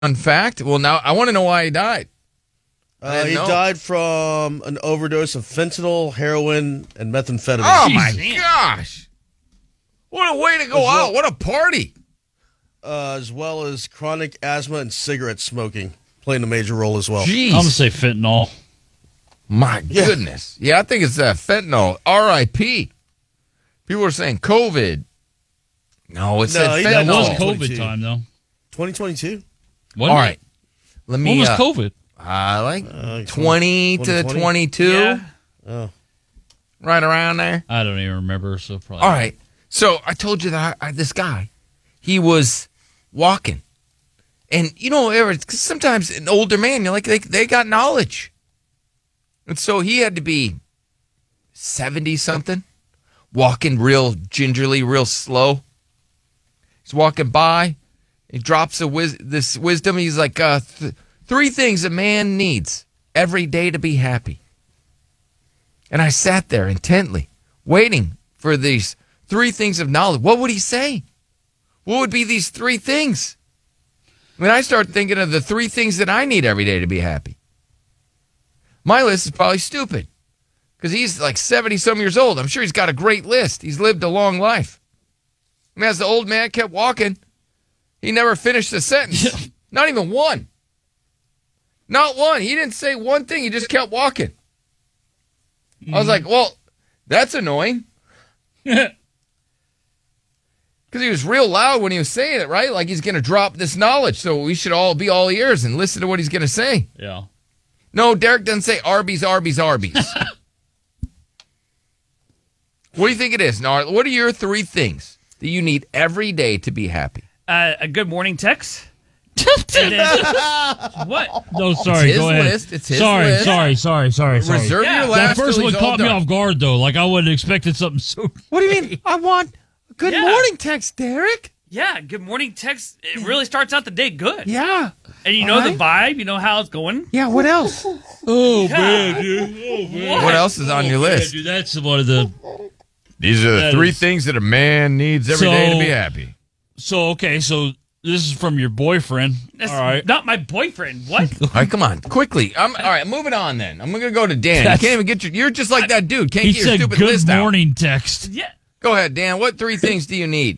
Fun fact. Well, now I want to know why he died. He died from an overdose of fentanyl, heroin, and methamphetamine. Oh, my gosh. What a way to go out. What a party. As well as chronic asthma and cigarette smoking playing a major role as well. Jeez. I'm going to say fentanyl. My goodness. Yeah, I think it's fentanyl. R.I.P. People are saying COVID. No, it's fentanyl. That was COVID time, though. 2022? All right. When was COVID? 20 to 22. Yeah. Oh. Right around there. I don't even remember, so probably. All right. So I told you that this guy, he was walking. And, sometimes an older man, you're like, they got knowledge. And so he had to be 70-something, walking real gingerly, real slow. He's walking by. He drops this wisdom. He's like, 3 things a man needs every day to be happy. And I sat there intently, waiting for these 3 things of knowledge. What would he say? What would be these 3 things? I mean, I start thinking of the 3 things that I need every day to be happy. My list is probably stupid because he's like 70-some years old. I'm sure he's got a great list. He's lived a long life. I mean, as the old man kept walking, he never finished a sentence. Not even one. Not one. He didn't say one thing. He just kept walking. I was like, well, that's annoying. Because he was real loud when he was saying it, right? Like he's going to drop this knowledge. So we should all be all ears and listen to what he's going to say. Yeah. No, Derek doesn't say Arby's, Arby's, Arby's. What do you think it is, Nar? What are your 3 things that you need every day to be happy? A good morning text. And then, what? No, sorry. It's his go ahead. list. It's his list. Sorry. Reserve your last. That first till one he's all caught me done. off guard, though. Like, I would have expected something so... What do you mean? I want a good morning text, Derek. Yeah, good morning text. It really starts out the day good. Yeah. And you know the vibe. You know how it's going. Yeah, what else? Oh, man, dude. What else is on your list? Dude, that's one of the... These are the That 3 is- things that a man needs every day to be happy. So this is from your boyfriend. That's all right. not my boyfriend. What? All right, come on, quickly. All right, moving on then. I'm going to go to Dan. You can't even get you're just like that dude. Can't He get your said stupid good list out. morning text. Yeah. Go ahead, Dan. What 3 things do you need?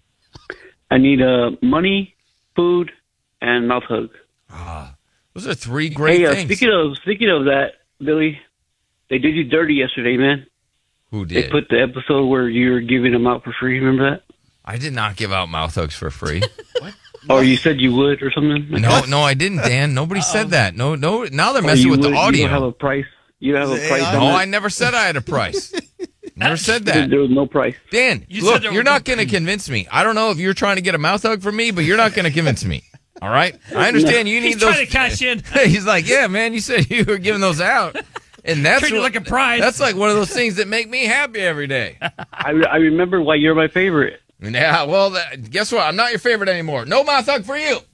I need money, food, and mouth hug. Those are 3 great Hey, things. speaking of that, Billy, they did you dirty yesterday, man. Who They did? put the episode where you were giving them out for free. Remember that? I did not give out mouth hooks for free. Or you said you would or something? No, I didn't, Dan. Nobody said that. No. Now they're Or messing you with the would- audio. You don't have a price. You have a Is it price AI? on No, that? I never said I had a price. Never said that. There was no price. Dan, You said look, there you're was not no- going to convince me. I don't know if you're trying to get a mouth hug from me, but you're not going to convince me. All right? I understand you need He's those. trying to cash in. He's like, yeah, man, you said you were giving those out. And that's Treat it like a prize. That's like one of those things that make me happy every day. I remember why you're my favorite. Yeah, well, guess what? I'm not your favorite anymore. No mouth hug for you.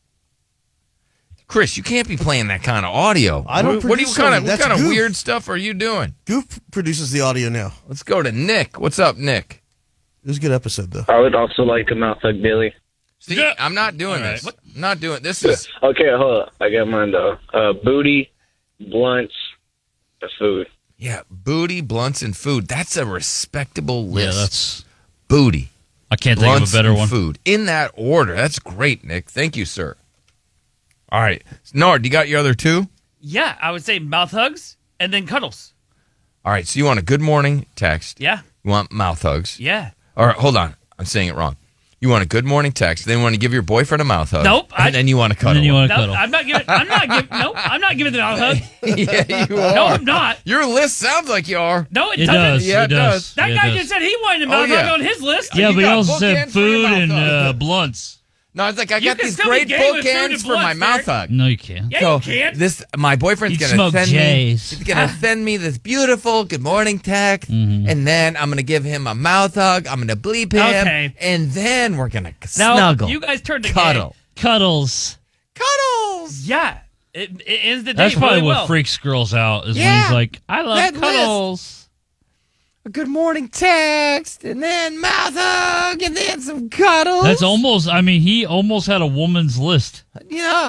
Chris, you can't be playing that kind of audio. I don't What produce kind of it. That's what kind of Goof. weird stuff are you doing? Goof produces the audio now. Let's go to Nick. What's up, Nick? It was a good episode, though. I would also like a mouth hug, Billy. See, Yeah. I'm not doing All this. right. I'm not doing this. Is Okay, hold up. I got mine, though. Booty, blunts, and food. yeah, booty, blunts, and food. That's a respectable list. Yeah, that's... booty, I can't think blunts, of a better and one. food in that order. That's great, Nick. Thank you, sir. All right, Nard, you got your other 2? Yeah, I would say mouth hugs and then cuddles. All right, so you want a good morning text. Yeah. You want mouth hugs. Yeah. All right, hold on. I'm saying it wrong. You want a good morning text, then you want to give your boyfriend a mouth hug. Nope, And then you want to cuddle. And then you want to No, cuddle. I'm not giving. I'm not giving the mouth hug. Yeah, you are. No, I'm not. Your list sounds like you are. No, it It doesn't. does. Yeah, it it does. does. That Yeah, it guy does. just said he wanted a mouth Oh, hug yeah. on his list. Yeah, You but he got also bookends said for your food mouth and hug. blunts. No, it's like I You got can these still be great gay with food bookends and for my blunts, mouth Derek. hug. No, you can't. Yeah, So you can't. my boyfriend's You'd gonna smoke send me. J's. He's gonna send me this beautiful good morning text, and then I'm gonna give him a mouth hug. I'm gonna bleep him, Okay. and then we're gonna Now, snuggle, you guys turned to cuddle, Cuddles. cuddles. Yeah. It ends the day That's probably really what well. freaks girls out is when Yeah. he's like, I love That list. cuddles. a good morning text, and then mouth hug, and then some cuddles. That's almost, he almost had a woman's list. Yeah.